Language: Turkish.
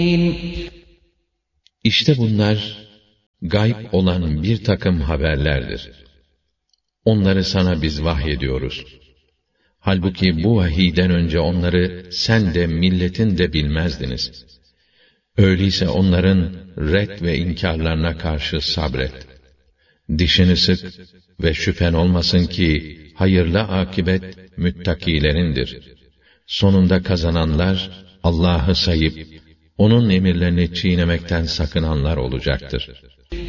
İşte bunlar gayb olan bir takım haberlerdir. Onları sana biz vahyediyoruz. Halbuki bu vahiyden önce onları sen de milletin de bilmezdiniz. Öyleyse onların red ve inkarlarına karşı sabret. Dişini sık ve şüphen olmasın ki hayırlı akibet müttakilerindir. Sonunda kazananlar Allah'ı sayıp onun emirlerini çiğnemekten sakınanlar olacaktır.